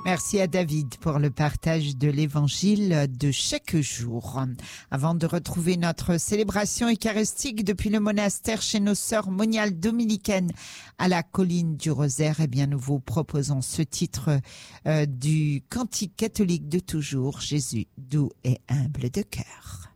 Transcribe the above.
Merci à David pour le partage de l'évangile de chaque jour. Avant de retrouver notre célébration eucharistique depuis le monastère chez nos sœurs moniales dominicaines à la colline du Rosaire, eh bien, nous vous proposons ce titre du cantique catholique de toujours, Jésus, doux et humble de cœur.